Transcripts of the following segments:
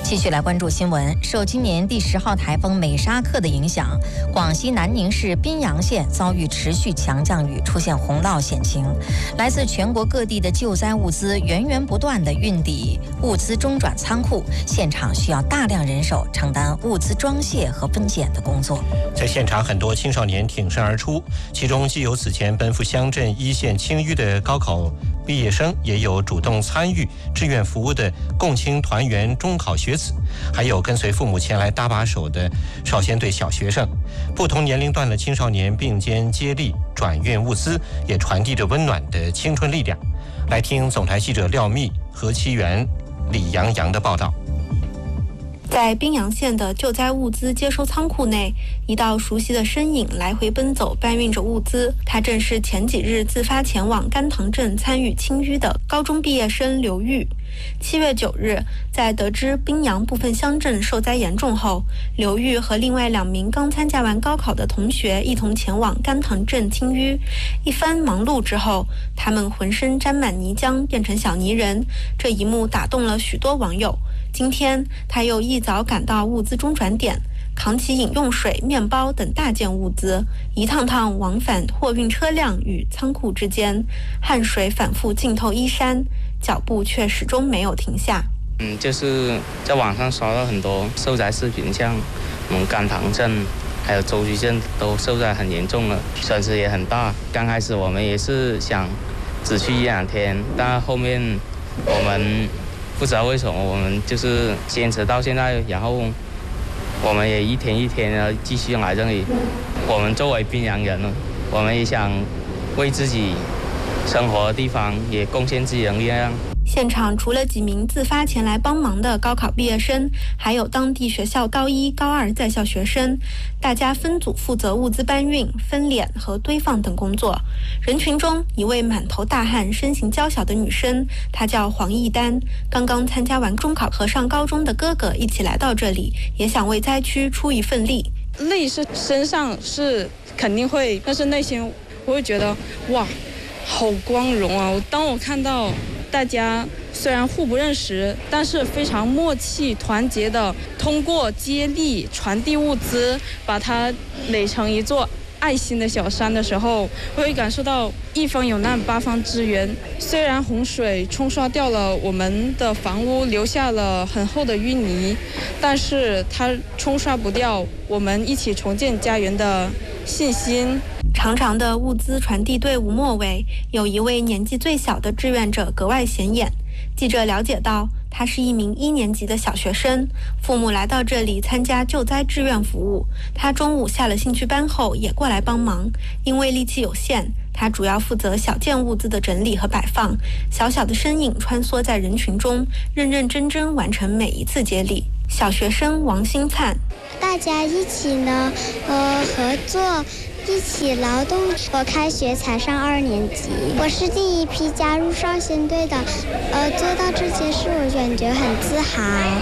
继续来关注新闻。受今年第10号台风美沙克的影响，广西南宁市宾阳县遭遇持续强降雨，出现洪涝险情。来自全国各地的救灾物资源源不断地运抵物资中转仓库，现场需要大量人手承担物资装卸和分拣的工作。 在现场，很多青少年挺身而出，其中既有此前奔赴乡镇一线清淤的高考毕业生，也有主动参与志愿服务的共青团员中考学子，还有跟随父母前来搭把手的少先队小学生。不同年龄段的青少年并肩接力转运物资，也传递着温暖的青春力量。来听总台记者廖密、何其元、李洋洋的报道。 在宾阳县的救灾物资接收仓库内，一道熟悉的身影来回奔走，搬运着物资。他正是前几日自发前往甘塘镇参与清淤的高中毕业生刘玉。7月9日，在得知宾阳部分乡镇受灾严重后，刘玉和另外2名刚参加完高考的同学一同前往甘塘镇清淤。一番忙碌之后，他们浑身沾满泥浆，变成小泥人。这一幕打动了许多网友。今天他又一早赶到物资中转点，扛起饮用水、面包等大件物资，一趟趟往返货运车辆与仓库之间，汗水反复浸透衣衫，脚步却始终没有停下。 就是在网上刷到很多受灾视频，像我们甘塘镇还有周溪镇都受灾很严重了，损失也很大。刚开始我们也是想只去1-2天，但后面我们不知道为什么，我们就是坚持到现在，然后我们也一天一天的继续来这里。我们作为宾阳人，我们也想为自己生活的地方也贡献自己的力量。 现场除了几名自发前来帮忙的高考毕业生，还有当地学校高1、高2在校学生，大家分组负责物资搬运、分拣和堆放等工作。人群中，一位满头大汗、身形娇小的女生，她叫黄艺丹，刚刚参加完中考，和上高中的哥哥一起来到这里，也想为灾区出一份力。 泪是身上是肯定会，但是内心我会觉得哇，好光荣啊！当我看到大家虽然互不认识，但是非常默契团结的通过接力传递物资，把它垒成一座爱心的小山的时候，我会感受到一方有难八方支援。虽然洪水冲刷掉了我们的房屋，留下了很厚的淤泥，但是它冲刷不掉我们一起重建家园的信心。 长长的物资传递队伍末尾，有一位年纪最小的志愿者格外显眼。记者了解到，他是一名1年级的小学生，父母来到这里参加救灾志愿服务。他中午下了兴趣班后也过来帮忙，因为力气有限，他主要负责小件物资的整理和摆放。小小的身影穿梭在人群中，认认真真完成每一次接力。小学生王新灿， 大家一起呢合作，一起劳动。我开学才上2年级，我是第一批加入少先队的，做到这些事我感觉很自豪。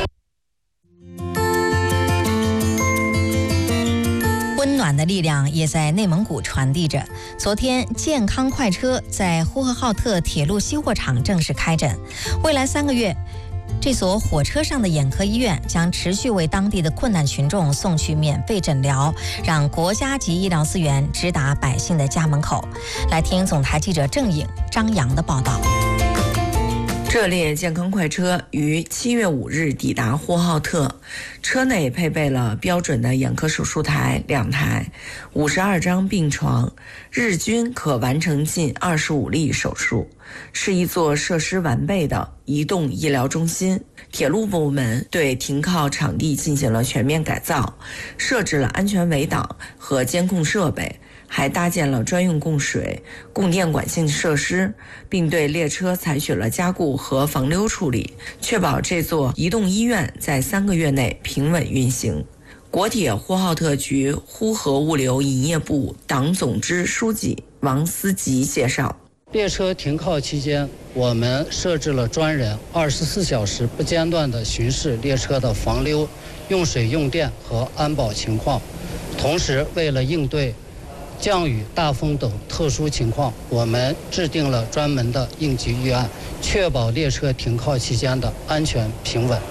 温暖的力量也在内蒙古传递着。昨天，健康快车在呼和浩特铁路熄火场正式开诊，未来3个月，这所火车上的眼科医院将持续为当地的困难群众送去免费诊疗，让国家级医疗资源直达百姓的家门口。来听总台记者郑颖、张扬的报道。 这列健康快车于7月5日抵达呼和浩特，车内配备了标准的眼科手术台2台、52张病床，日均可完成近25例手术，是一座设施完备的移动医疗中心。铁路部门对停靠场地进行了全面改造，设置了安全围挡和监控设备，还搭建了专用供水、供电管线设施，并对列车采取了加固和防溜处理，确保这座移动医院在3个月内平稳运行。国铁呼和浩特局呼和物流营业部党总支书记王思吉介绍， 列车停靠期间，我们设置了专人24小时不间断地巡视列车的防溜、用水用电和安保情况。同时，为了应对降雨、大风等特殊情况，我们制定了专门的应急预案，确保列车停靠期间的安全平稳。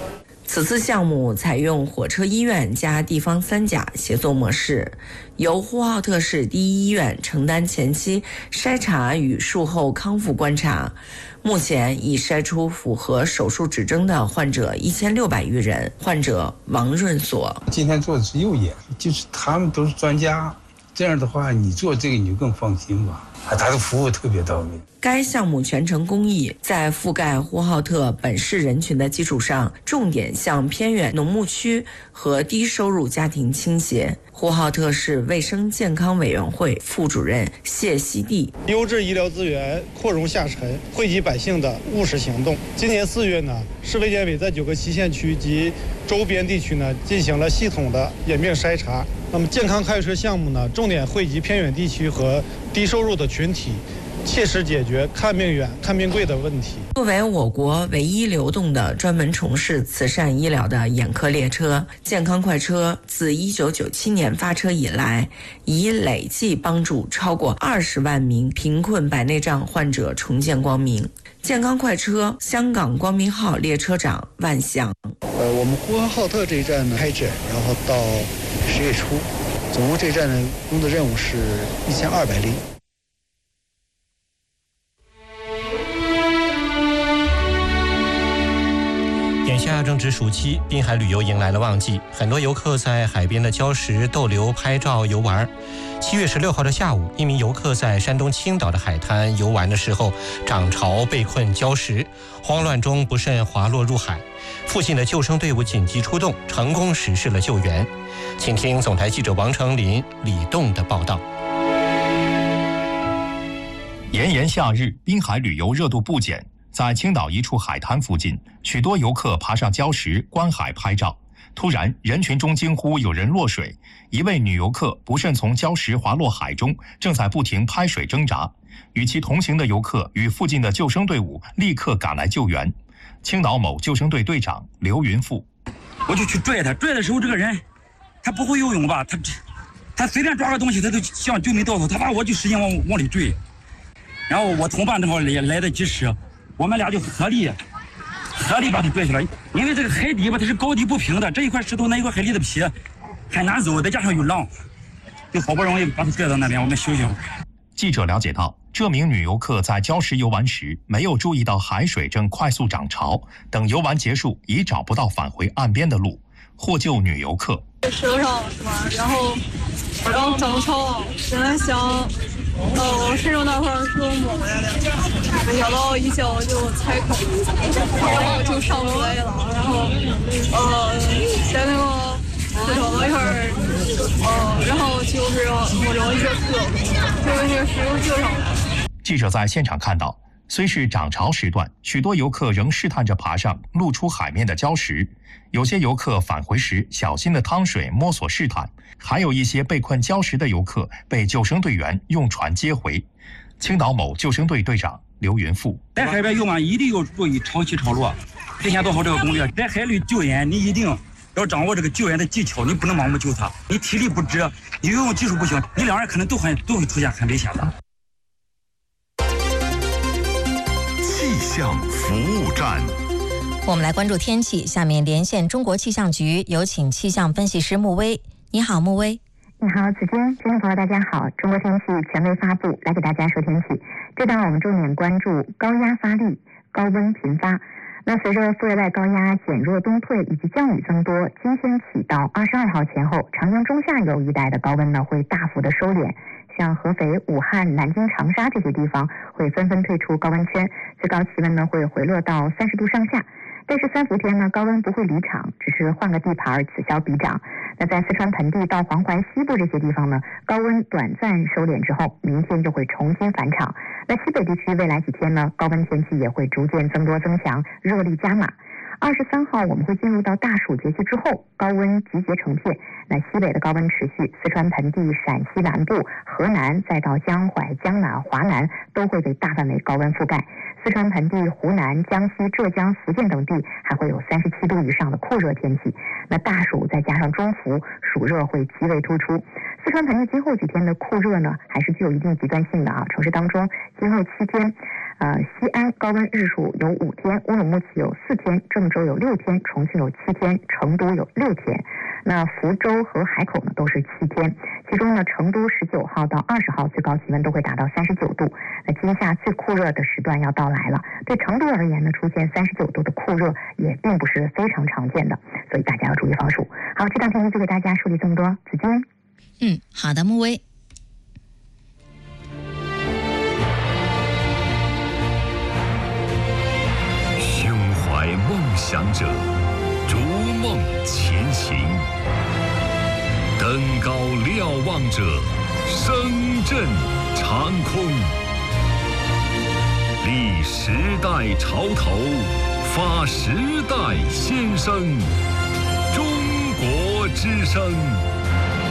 此次项目采用火车医院加地方三甲协作模式，由呼和浩特市第一医院承担前期筛查与术后康复观察。目前已筛出符合手术指征的患者1600余人。患者王润所： 今天做的是右眼，就是他们都是专家，这样的话你做这个你就更放心吧。他的服务特别到位。 该项目全程公益，在覆盖呼和浩特本市人群的基础上，重点向偏远农牧区和低收入家庭倾斜。呼和浩特市卫生健康委员会副主任谢希娣： 优质医疗资源扩容下沉，惠及百姓的务实行动。今年4月呢，市卫健委在9个西县区及周边地区呢进行了系统的眼病筛查。那么健康快车项目呢，重点惠及偏远地区和低收入的群体，切实解决看病远、看病贵的问题。 作为我国唯一流动的专门从事慈善医疗的眼科列车，健康快车自1997年发车以来，已累计帮助超过20万名贫困白内障患者重见光明。健康快车香港光明号列车长万象： 我们呼和浩特这一站呢开展，然后到10月初，总共这一站的工作任务是1200例。 眼下正值暑期，滨海旅游迎来了旺季，很多游客在海边的礁石逗留、拍照、游玩。7月16号的下午，一名游客在山东青岛的海滩游玩的时候，涨潮被困礁石，慌乱中不慎滑落入海。附近的救生队伍紧急出动，成功实施了救援。请听总台记者王成林、李栋的报道。 炎炎夏日，滨海旅游热度不减。在青岛一处海滩附近，许多游客爬上礁石观海拍照。突然，人群中惊呼有人落水，一位女游客不慎从礁石滑落海中，正在不停拍水挣扎。与其同行的游客与附近的救生队伍立刻赶来救援。青岛某救生队队长刘云富： 我就去拽他，拽的时候这个人他不会游泳吧，他随便抓个东西他都向救命稻草，他把我就使劲往里坠。然后我同伴正好也来得及时，我们俩就合力把它拽起来。因为这个海底吧，它是高低不平的，这一块石头那一块海里的皮很难走，再加上有浪，就好不容易把它拽到那边，我们休息会儿。 记者了解到，这名女游客在礁石游玩时没有注意到海水正快速涨潮，等游玩结束已找不到返回岸边的路。获救女游客： 手上是吧？然后刚涨潮，本来想我身上那块是我摸来的，没想到一脚就踩空，然后就上不来了。然后在那个石头那块然后就是摸着一个胳膊，就那个石头救上来。 记者在现场看到，虽是涨潮时段，许多游客仍试探着爬上露出海面的礁石。有些游客返回时小心的趟水摸索试探，还有一些被困礁石的游客被救生队员用船接回。青岛某救生队队长刘云富： 在海边游玩一定要注意潮起潮落，提前做好这个攻略。在海里救援，你一定要掌握这个救援的技巧，你不能盲目救他。你体力不支，你游泳技术不行，你两人可能都会出现很危险的。 气象服务站。 我们来关注天气，下面连线中国气象局，有请气象分析师穆威。你好，穆威。 你好，子娟，听众朋友大家好。中国天气权威发布，来给大家说天气。这段我们重点关注高压发力，高温频发。那随着副热带高压减弱东退以及降雨增多，今天起到22号前后，长江中下游一带的高温呢会大幅的收敛。像合肥、武汉、南京、长沙这些地方会纷纷退出高温圈，最高气温呢会回落到30度上下。但是3伏天呢，高温不会离场，只是换个地盘，此消彼长。那在四川盆地到黄淮西部这些地方呢，高温短暂收敛之后，明天就会重新返场。那西北地区未来几天呢，高温天气也会逐渐增多增强，热力加码。23号我们会进入到大暑节气之后，高温集结成片。那西北的高温持续，四川盆地、陕西南部、河南，再到江淮、江南、华南都会被大范围高温覆盖。四川盆地、湖南、江西、浙江、福建等地还会有37度以上的酷热天气。那大暑再加上中伏，暑热会极为突出。四川盆地今后几天的酷热呢，还是具有一定极端性的啊。城市当中今后7天， 西安高温日数有5天，乌鲁木齐有4天，郑州有6天，重庆有7天，成都有6天。那福州和海口呢都是7天，其中呢成都19号到20号最高气温都会达到39度。那今夏最酷热的时段要到来了，对成都而言呢，出现39度的酷热也并不是非常常见的，所以大家要注意防暑。好，这档天气就给大家梳理这么多，子金。 好的，穆威。 胸怀梦想者，逐梦前行；登高瞭望者，声震长空。立时代潮头，发时代先声。中国之声。